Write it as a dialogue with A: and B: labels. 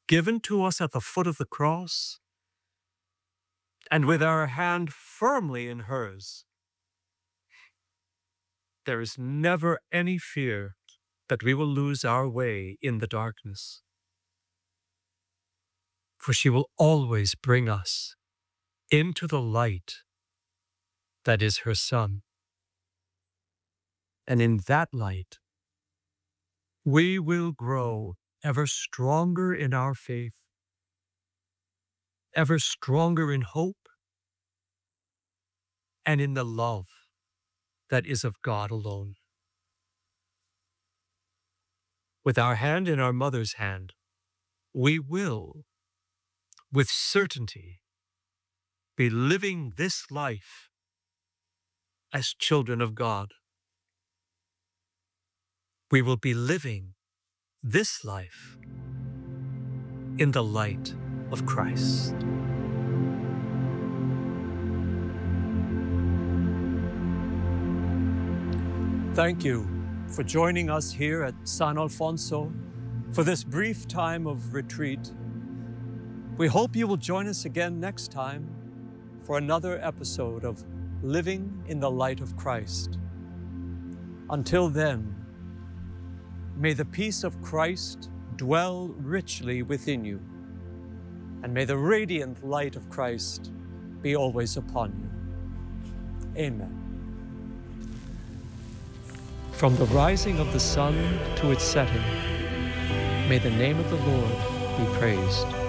A: given to us at the foot of the cross, and with our hand firmly in hers, there is never any fear that we will lose our way in the darkness. For she will always bring us into the light that is her Son. And in that light, we will grow ever stronger in our faith, ever stronger in hope, and in the love that is of God alone. With our hand in our mother's hand, we will, with certainty, be living this life as children of God. We will be living this life in the light of Christ. Thank you for joining us here at San Alfonso for this brief time of retreat. We hope you will join us again next time for another episode of Living in the Light of Christ. Until then, may the peace of Christ dwell richly within you, and may the radiant light of Christ be always upon you. Amen. From the rising of the sun to its setting, may the name of the Lord be praised.